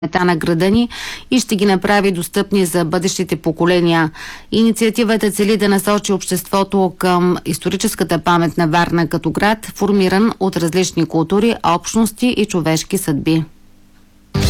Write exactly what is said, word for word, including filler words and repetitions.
на града ни и ще ги направи достъпни за бъдещите поколения. Инициативата цели да насочи обществото към историческата памет на Варна като град, формиран от различни култури, общности и човешки съдби.